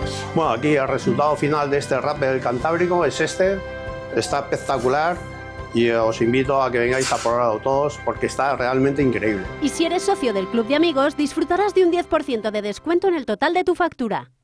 Bueno, aquí el resultado final de este rappel cantábrico es este. Está espectacular y os invito a que vengáis a probarlo todos porque está realmente increíble. Y si eres socio del Club de Amigos, disfrutarás de un 10% de descuento en el total de tu factura.